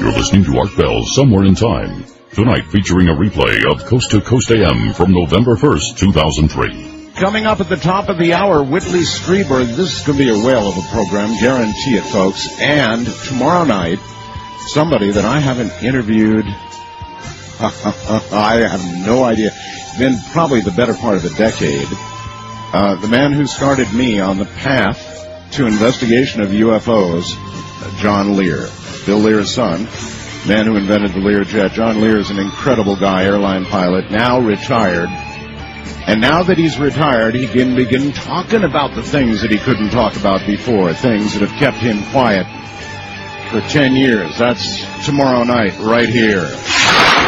You're listening to Art Bell Somewhere in Time. Tonight featuring a replay of Coast to Coast AM from November 1st, 2003. Coming up at the top of the hour, Whitley Strieber. This is going to be a whale of a program, guarantee it, folks. And tomorrow night, somebody that I haven't interviewed, I have no idea, been probably the better part of a decade. The man who started me on the path to investigation of UFOs, John Lear. Bill Lear's son, man who invented the Learjet. John Lear is an incredible guy, airline pilot, now retired. And now that he's retired, he can begin talking about the things that he couldn't talk about before, things that have kept him quiet for 10 years. That's tomorrow night, right here.